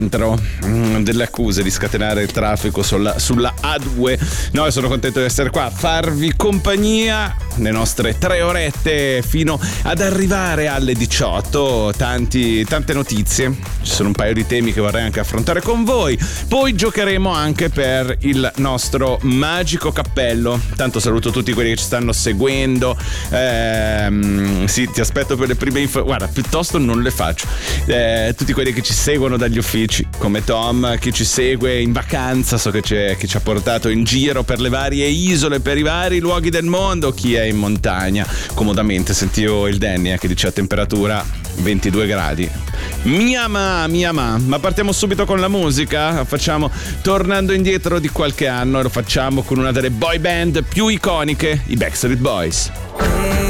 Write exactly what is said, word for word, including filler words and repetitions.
delle accuse di scatenare il traffico sulla, sulla A due. Noi sono contento di essere qua a farvi compagnia le nostre tre orette fino ad arrivare alle diciotto. Tanti, tante notizie, ci sono un paio di temi che vorrei anche affrontare con voi. Poi giocheremo anche per il nostro magico cappello. Tanto saluto tutti quelli che ci stanno seguendo. Ehm, sì, ti aspetto per le prime info. Guarda, piuttosto non le faccio. Eh, tutti quelli che ci seguono dagli uffici, come Tom, che ci segue in vacanza, so che, c'è, che ci ha portato in giro per le varie isole, per i vari luoghi del mondo, chi è in montagna comodamente. Sentivo il Danny eh, che dice a temperatura ventidue gradi. Mia ma, mia ma. Ma partiamo subito con la musica. Facciamo tornando indietro di qualche anno e lo facciamo con una delle boy band più iconiche, i Backstreet Boys.